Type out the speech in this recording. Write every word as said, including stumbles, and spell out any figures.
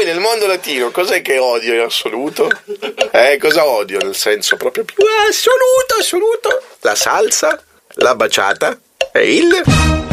poi nel mondo latino cos'è che odio in assoluto? Eh, cosa odio nel senso proprio più assoluto, assoluto? La salsa, la baciata e il...